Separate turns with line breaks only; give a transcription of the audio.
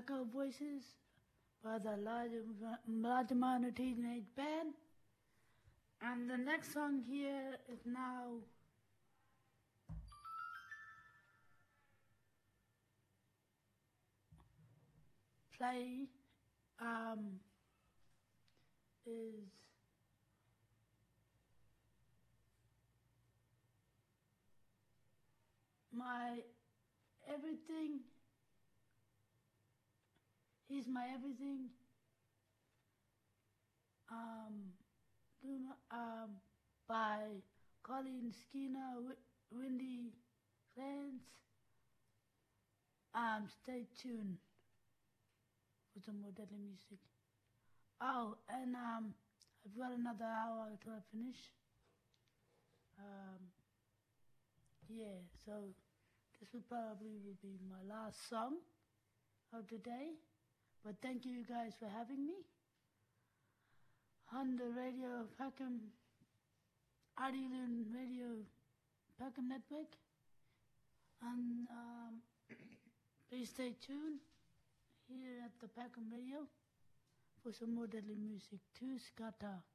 Echo Voices by the Large Amount of Teenage Band. And the next song here is now play is my everything. He's my everything. By Colleen Skinner, Wendy Clance. Stay tuned for some more deadly music. Oh, and I've got another hour till I finish. Yeah, so this will probably be my last song of the day. But thank you guys for having me on the radio Peckham, Ireland Radio Peckham Network. And please stay tuned here at the Peckham Radio for some more deadly music. To Skata.